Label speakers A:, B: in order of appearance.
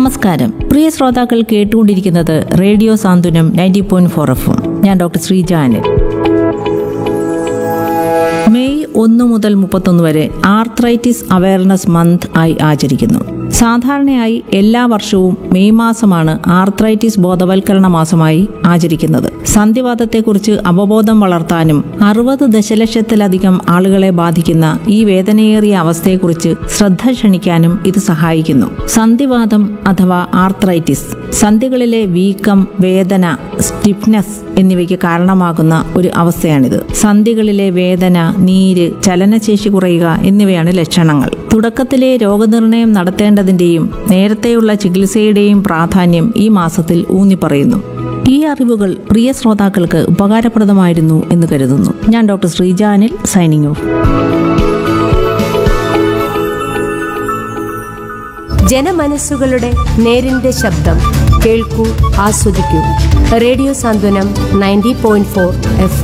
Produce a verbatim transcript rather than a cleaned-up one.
A: നമസ്കാരം. പ്രിയ ശ്രോതാക്കൾ കേട്ടുകൊണ്ടിരിക്കുന്നത് റേഡിയോ സാന്ത്വനം ninety point four F M. ഞാൻ ഡോക്ടർ ശ്രീജാനിൽ. മെയ് ഒന്ന് മുതൽ മുപ്പത്തൊന്ന് വരെ ആർത്രൈറ്റിസ് അവയർനെസ് മന്ത് ആയി ആചരിക്കുന്നു. സാധാരണയായി എല്ലാ വർഷവും മെയ് മാസമാണ് ആർത്രൈറ്റിസ് ബോധവൽക്കരണ മാസമായി ആചരിക്കുന്നത്. സന്ധിവാതത്തെക്കുറിച്ച് അവബോധം വളർത്താനും അറുപത് ദശലക്ഷത്തിലധികം ആളുകളെ ബാധിക്കുന്ന ഈ വേദനയേറിയ അവസ്ഥയെക്കുറിച്ച് ശ്രദ്ധ ക്ഷണിക്കാനും ഇത് സഹായിക്കുന്നു. സന്ധിവാതം അഥവാ ആർത്രൈറ്റിസ് സന്ധികളിലെ വീക്കം, വേദന, സ്റ്റിഫ്നെസ് എന്നിവയ്ക്ക് കാരണമാകുന്ന ഒരു അവസ്ഥയാണിത്. സന്ധികളിലെ വേദന, നീര്, ചലനശേഷി കുറയുക എന്നിവയാണ് ലക്ഷണങ്ങൾ. തുടക്കത്തിലെ രോഗനിർണയം നടത്തേണ്ടതിന്റെയും നേരത്തെയുള്ള ചികിത്സയുടെയും പ്രാധാന്യം ഈ മാസത്തിൽ ഊന്നിപ്പറയുന്നു. ഈ അറിവുകൾ പ്രിയ ശ്രോതാക്കൾക്ക് ഉപകാരപ്രദമായിരുന്നു എന്ന് കരുതുന്നു. ഞാൻ ഡോക്ടർ ശ്രീജാനിൽ സൈനിങ് ഓഫ്.
B: ജനമനസ്സുകളുടെ നേരിന്റെ ശബ്ദം കേൾക്കൂ, ആസ്വദിക്കൂ. റേഡിയോ സാന്ത്വനം നയൻറ്റി പോയിന്റ് ഫോർ എഫ്